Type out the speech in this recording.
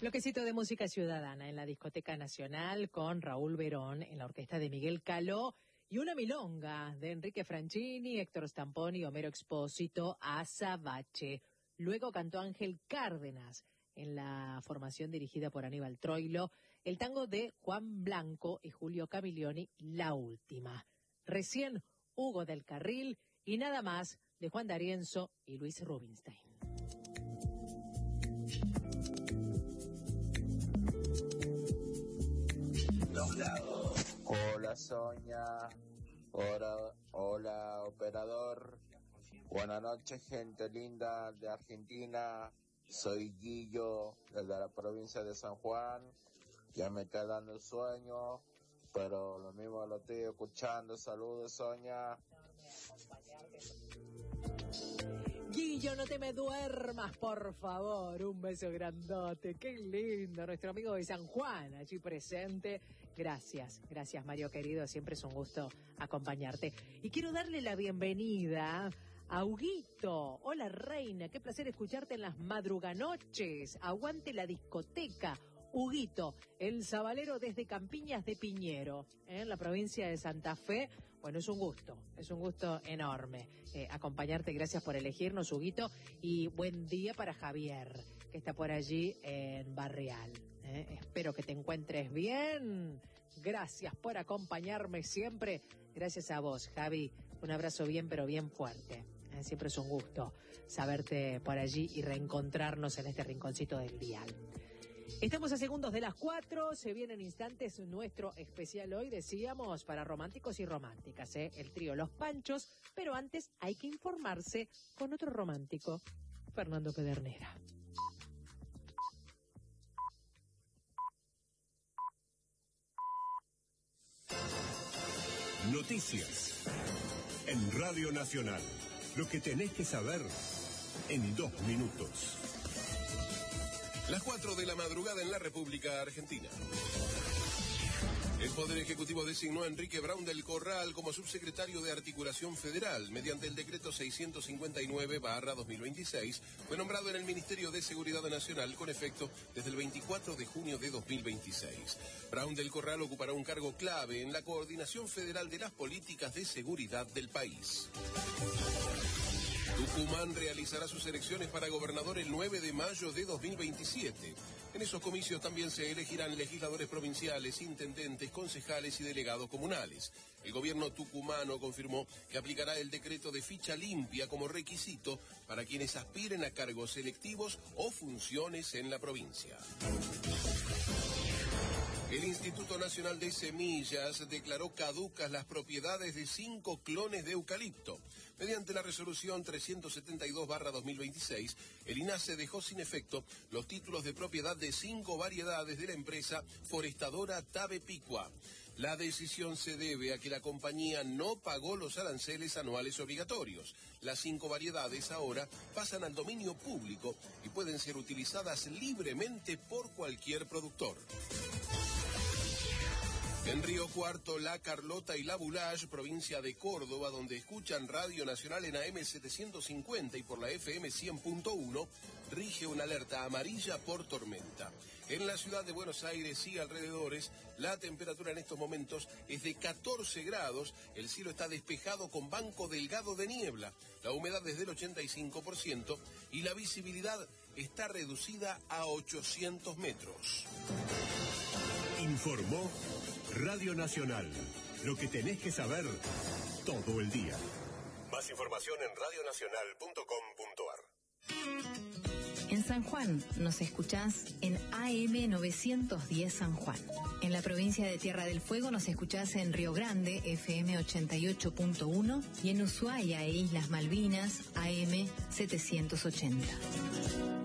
Bloquecito de música ciudadana en la Discoteca Nacional con Raúl Verón en la orquesta de Miguel Caló y una milonga de Enrique Franchini, Héctor Stamponi, Homero Expósito, Azabache. Luego cantó Ángel Cárdenas en la formación dirigida por Aníbal Troilo, el tango de Juan Blanco y Julio Camilioni, La Última. Recién Hugo del Carril y Nada Más de Juan D'Arienzo y Luis Rubinstein. Hola Sonia, hola operador, buenas noches gente linda de Argentina, soy Guillo desde la provincia de San Juan, ya me está dando el sueño, pero lo mismo lo estoy escuchando. Saludos Sonia. Guillo, no te me duermas, por favor. Un beso grandote. Qué lindo. Nuestro amigo de San Juan, allí presente. Gracias Mario querido. Siempre es un gusto acompañarte. Y quiero darle la bienvenida a Huguito. Hola, reina. Qué placer escucharte en las madruganoches. Aguante la discoteca. Huguito, el sabalero desde Campiñas de Piñero, en la provincia de Santa Fe. Bueno, es un gusto enorme acompañarte. Gracias por elegirnos, Huguito, y buen día para Javier, que está por allí en Barrial. Espero que te encuentres bien. Gracias por acompañarme siempre. Gracias a vos, Javi. Un abrazo bien, pero bien fuerte. Siempre es un gusto saberte por allí y reencontrarnos en este rinconcito del dial. Estamos a segundos de las 4, se vienen instantes nuestro especial hoy, decíamos, para románticos y románticas, el trío Los Panchos, pero antes hay que informarse con otro romántico, Fernando Pedernera. Noticias en Radio Nacional, lo que tenés que saber en 2 minutos. Las 4 de la madrugada en la República Argentina. El Poder Ejecutivo designó a Enrique Brown del Corral como subsecretario de Articulación Federal. Mediante el decreto 659/2026, fue nombrado en el Ministerio de Seguridad Nacional con efecto desde el 24 de junio de 2026. Brown del Corral ocupará un cargo clave en la coordinación federal de las políticas de seguridad del país. Tucumán realizará sus elecciones para gobernador el 9 de mayo de 2027. En esos comicios también se elegirán legisladores provinciales, intendentes, concejales y delegados comunales. El gobierno tucumano confirmó que aplicará el decreto de ficha limpia como requisito para quienes aspiren a cargos electivos o funciones en la provincia. El Instituto Nacional de Semillas declaró caducas las propiedades de 5 clones de eucalipto. Mediante la resolución 372/2026, el INASE dejó sin efecto los títulos de propiedad de 5 variedades de la empresa forestadora Tabepicua. La decisión se debe a que la compañía no pagó los aranceles anuales obligatorios. Las 5 variedades ahora pasan al dominio público y pueden ser utilizadas libremente por cualquier productor. En Río Cuarto, La Carlota y La Boulage, provincia de Córdoba, donde escuchan Radio Nacional en AM 750 y por la FM 100.1, rige una alerta amarilla por tormenta. En la ciudad de Buenos Aires y alrededores, la temperatura en estos momentos es de 14 grados, el cielo está despejado con banco delgado de niebla, la humedad es del 85% y la visibilidad está reducida a 800 metros. Informó Radio Nacional, lo que tenés que saber todo el día. Más información en radionacional.com.ar. En San Juan nos escuchás en AM 910 San Juan. En la provincia de Tierra del Fuego nos escuchás en Río Grande, FM 88.1, y en Ushuaia e Islas Malvinas, AM 780.